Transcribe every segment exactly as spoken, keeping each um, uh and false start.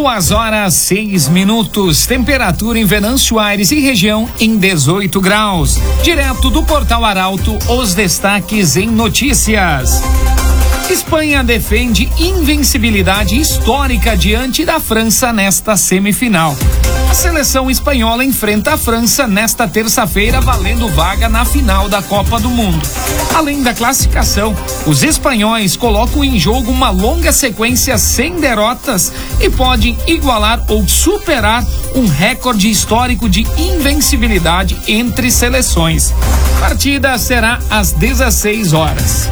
Duas horas, seis minutos. Temperatura em Venâncio Aires e região em dezoito graus. Direto do Portal Arauto, os destaques em notícias. Espanha defende invencibilidade histórica diante da França nesta semifinal. A seleção espanhola enfrenta a França nesta terça-feira, valendo vaga na final da Copa do Mundo. Além da classificação, os espanhóis colocam em jogo uma longa sequência sem derrotas e podem igualar ou superar um recorde histórico de invencibilidade entre seleções. A partida será às dezesseis horas.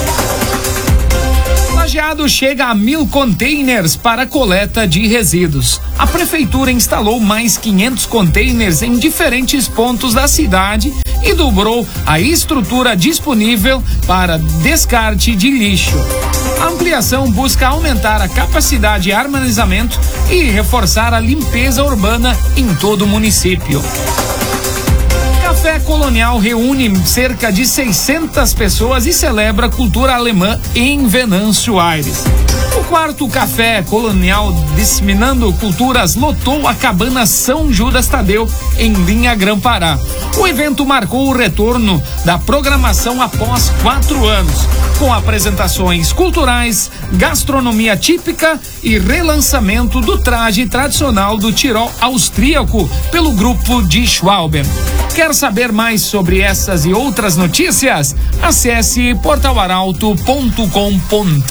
Lajeado chega a mil containers para coleta de resíduos. A prefeitura instalou mais quinhentos containers em diferentes pontos da cidade e dobrou a estrutura disponível para descarte de lixo. A ampliação busca aumentar a capacidade de armazenamento e reforçar a limpeza urbana em todo o município. Café Colonial reúne cerca de seiscentas pessoas e celebra a cultura alemã em Venâncio Aires. O quarto Café Colonial Disseminando Culturas lotou a cabana São Judas Tadeu, em Linha Grã-Pará. O evento marcou o retorno da programação após quatro anos, com apresentações culturais, gastronomia típica e relançamento do traje tradicional do Tirol austríaco pelo grupo de Schwalben. Quer saber mais sobre essas e outras notícias? Acesse portal arauto ponto com ponto